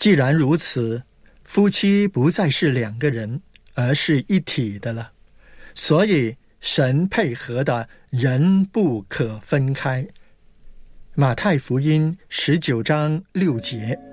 既然如此，夫妻不再是两个人，而是一体的了。所以神配合的，人不可分开。马太福音19章6节。